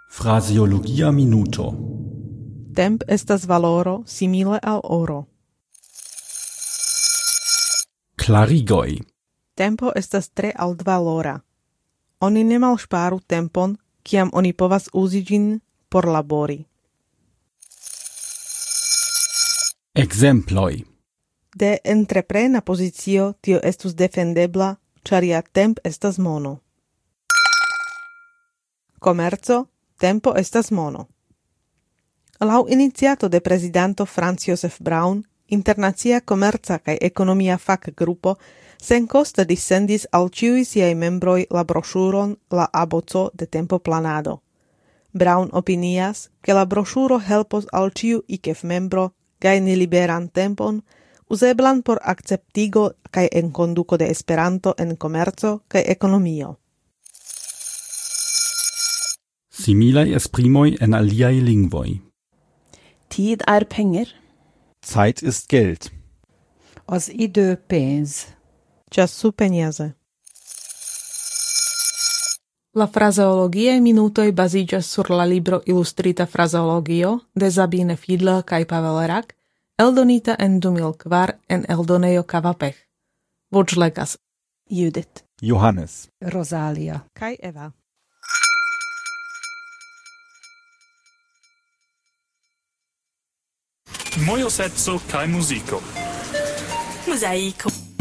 Fraseologia minuto. Temp estas valoro simile al oro. Klarigoj. Tempo estas tre altvalora. Oni ne malŝparu tempon, kiam oni povas uzi ĝin por labori. Ekzemploj. De entreprena pozicio tio estus defendebla, ĉar ja temp estas mono. Komerco, tempo estas mono. Laŭ iniciato de prezidanto Franz Josef Braun, internacia komerca kaj ekonomia fakgrupo senkoste dissendis al ĉiuj siaj membroj la broŝuron La aboco de tempoplanado. Braun opinias, ke la broŝuro helpos al ĉiu IKEF-membro gajni liberan tempon, uzeblan por akceptigo kaj enkonduko de Esperanto en komerco kaj ekonomio. Similaj esprimoj en aliaj lingvoj. Tid er penger. Zeit ist Geld. Az idő pénz. Času peniaze. La frazeologiae minutoj baziĝas sur la libro Ilustrita frazeologio de Sabine Fiedler kaj Pavel Rak, eldonita en 2004 en eldonejo Kavapech. Voĉlegas Judith. Johannes. Rosalia. kaj Eva. Mojo seco kaj muziko. Mozaiko.